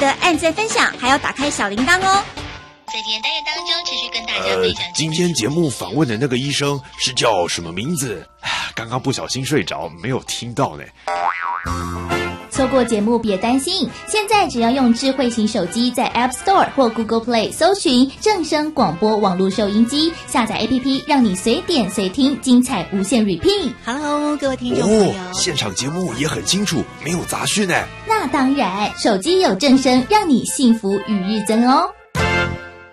得按赞分享，还要打开小铃铛哦。 在今天单元当中，持续跟大家分享。 今天节目访问的那个医生是叫什么名字？刚刚不小心睡着，没有听到呢。 错过节目别担心，现在只要用智慧型手机在 App Store 或 Google Play 搜寻正声广播网络收音机，下载 APP， 让你随点随听，精彩无限 repeat。 Hello， 各位听众朋友， 现场节目也很清楚，没有杂讯呢。 那当然，手机有正声，让你幸福与日增哦。